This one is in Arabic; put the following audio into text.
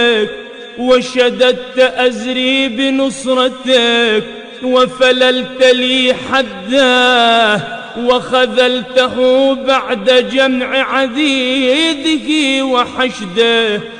وشددت أزري بنصرتك وفللت لي حده وخذلته بعد جمع عديده وحشده